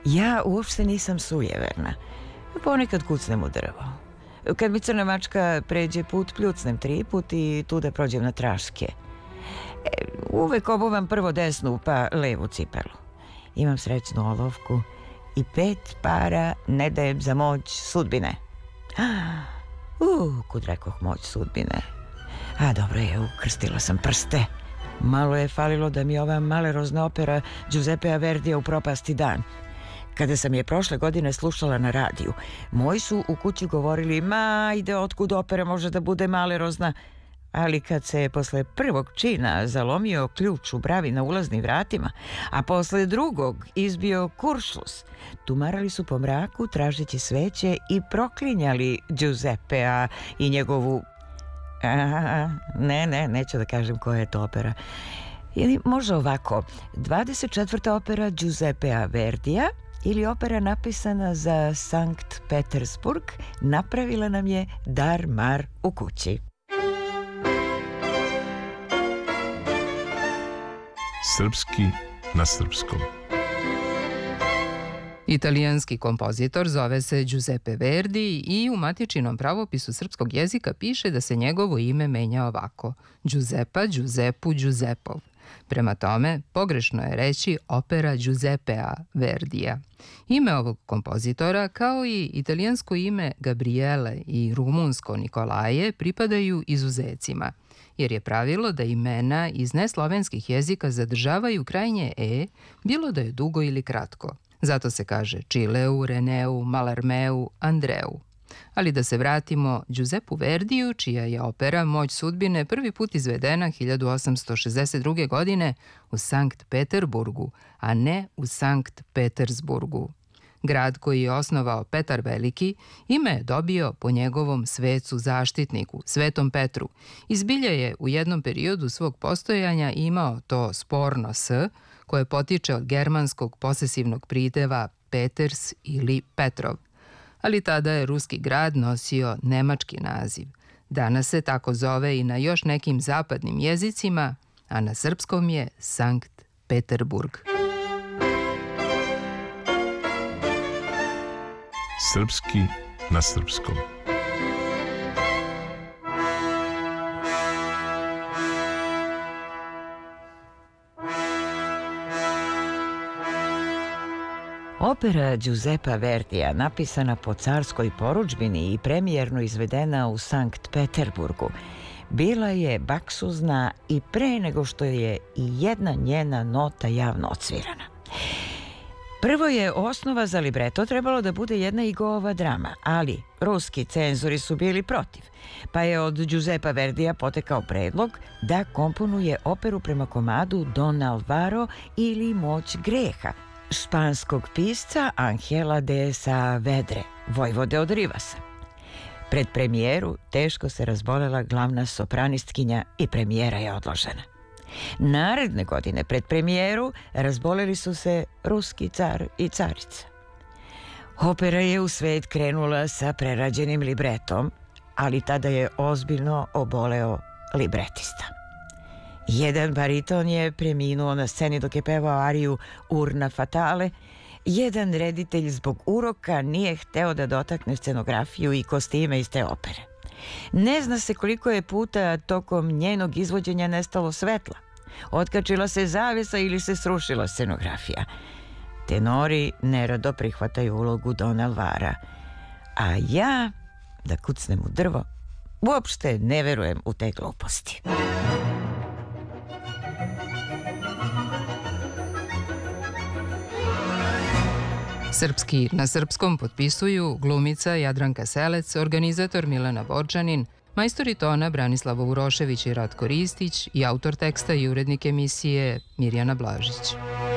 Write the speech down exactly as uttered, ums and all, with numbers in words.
Ja uopšte nisam sujeverna. Ponekad kucnem u drvo. Kad mi crna mačka pređe put, pljucnem tri put i tu da prođem na traške. E, uvek obuvam prvo desnu, pa levu cipelu. Imam srećnu olovku i pet para ne dajem za moć sudbine. Uh, kud rekoh moć sudbine. A dobro je, ukrstila sam prste. Malo je falilo da mi ova malerozna opera Giuseppea Verdija upropasti dan. Kada sam je prošle godine slušala na radiju, moji su u kući govorili, ma ide otkud opera može da bude malerozna. Ali kad se je posle prvog čina zalomio ključ u bravi na ulaznim vratima, a posle drugog izbio kuršlus, tumarali su po mraku tražeći sveće i proklinjali Giuseppea i njegovu... A, ne, ne, neću da kažem koja je to opera. Ili može ovako, dvadeset četvrta opera Giuseppea Verdija ili opera napisana za Sankt Petersburg napravila nam je dar mar u kući. Srpski na srpskom. Italijanski kompozitor zove se Giuseppe Verdi i u matičnom pravopisu srpskog jezika piše da se njegovo ime menja ovako: Giuseppa, Giuseppu, Giuseppov. Prema tome, pogrešno je reći opera Giuseppea Verdija. Ime ovog kompozitora, kao i italijansko ime Gabriele i rumunsko Nikolaje, pripadaju izuzecima, jer je pravilo da imena iz neslovenskih jezika zadržavaju krajnje e, bilo da je dugo ili kratko. Zato se kaže Čileu, Reneu, Malarmeu, Andreu. Ali da se vratimo Giuseppu Verdiju, čija je opera Moć sudbine prvi put izvedena hiljadu osamsto šezdeset druge. godine u Sankt Peterburgu, a ne u Sankt Petersburgu. Grad koji je osnovao Petar Veliki ime je dobio po njegovom svecu zaštitniku, Svetom Petru. Izbilja je u jednom periodu svog postojanja imao to sporno s, koje potiče od germanskog posesivnog prideva Peters ili Petrov. Ali tada je ruski grad nosio nemački naziv. Danas se tako zove i na još nekim zapadnim jezicima, a na srpskom je Sankt Peterburg. Srpski na srpskom. Opera Giuseppa Verdija, napisana po carskoj porudžbini i premijerno izvedena u Sankt Peterburgu, bila je baksuzna i pre nego što je i jedna njena nota javno odsvirana. Prvo je osnova za libreto trebalo da bude jedna Igova drama, ali ruski cenzori su bili protiv, pa je od Giuseppa Verdija potekao predlog da komponuje operu prema komadu Don Alvaro ili Moć greha, španskog pisca Angela de Saavedre, vojvode od Rivasa. Pred premijeru teško se razbolela glavna sopranistkinja i premijera je odložena. Naredne godine pred premijeru razboleli su se ruski car i carica. Opera je u svet krenula sa prerađenim libretom, ali tada je ozbiljno oboleo libretista. Jedan bariton je preminuo na sceni dok je pevao ariju Urna Fatale, jedan reditelj zbog uroka nije hteo da dotakne scenografiju i kostime iz te opere. Ne zna se koliko je puta tokom njenog izvođenja nestalo svetla. Otkačila se zavesa ili se srušila scenografija. Tenori nerado prihvataju ulogu Don Alvara, a ja, da kucnem u drvo, uopšte ne verujem u te gluposti. Srpski na srpskom potpisuju glumica Jadranka Selec, organizator Milena Borčanin, majstori tona Branislava Urošević i Ratko Ristić i autor teksta i urednik emisije Mirjana Blažić.